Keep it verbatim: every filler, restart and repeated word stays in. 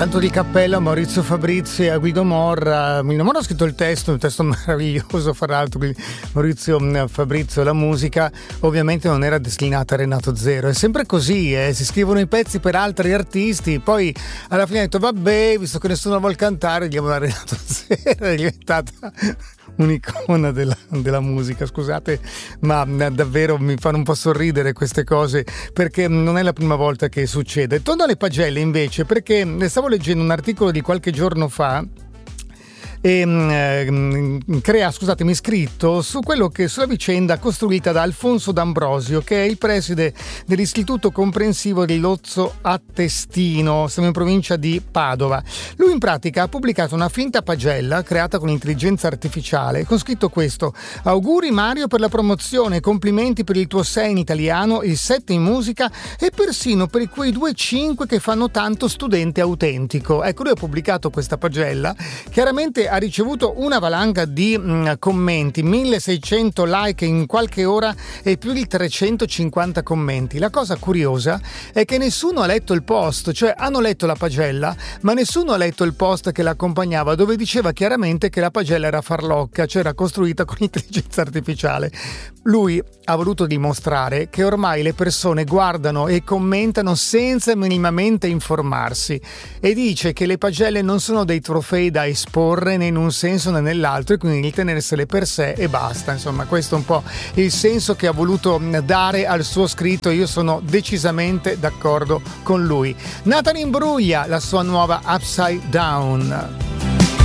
Tanto di cappello a Maurizio Fabrizi e a Guido Morra. Guido Morra ha scritto il testo, un testo meraviglioso, fra l'altro. Maurizio Fabrizio la musica ovviamente non era destinata a Renato Zero. È sempre così, eh? Si scrivono i pezzi per altri artisti, poi alla fine ha detto vabbè, visto che nessuno vuol cantare, diamo a Renato Zero. È diventata un'icona della, della musica, scusate, ma davvero mi fanno un po' sorridere queste cose, perché non è la prima volta che succede. Torno alle pagelle invece, perché stavo leggendo un articolo di qualche giorno fa e eh, crea, scusatemi, scritto su quello che sulla vicenda costruita da Alfonso D'Ambrosio, che è il preside dell'Istituto Comprensivo di Lozzo a Testino, siamo in provincia di Padova. Lui in pratica ha pubblicato una finta pagella creata con intelligenza artificiale con scritto questo: auguri Mario per la promozione, complimenti per il tuo sei in italiano, il sette in musica e persino per quei due cinque che fanno tanto studente autentico. Ecco, lui ha pubblicato questa pagella, chiaramente ha ricevuto una valanga di mh, commenti, milleseicento like in qualche ora e più di trecentocinquanta commenti. La cosa curiosa è che nessuno ha letto il post, cioè hanno letto la pagella, ma nessuno ha letto il post che l'accompagnava, dove diceva chiaramente che la pagella era farlocca, cioè era costruita con intelligenza artificiale. Lui ha voluto dimostrare che ormai le persone guardano e commentano senza minimamente informarsi, e dice che le pagelle non sono dei trofei da esporre né in un senso né nell'altro, e quindi di tenersele per sé e basta. Insomma, questo è un po' il senso che ha voluto dare al suo scritto. Io sono decisamente d'accordo con lui. Nathan Imbruglia, la sua nuova Upside Down.